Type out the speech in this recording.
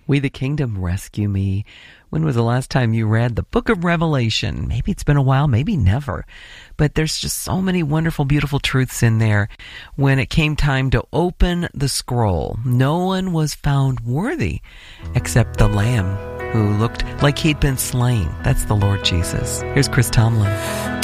We the Kingdom, rescue me. When was the last time you read the book of Revelation? Maybe it's been a while, maybe never. But there's just so many wonderful, beautiful truths in there. When it came time to open the scroll, no one was found worthy except the Lamb who looked like he'd been slain. That's the Lord Jesus. Here's Chris Tomlin.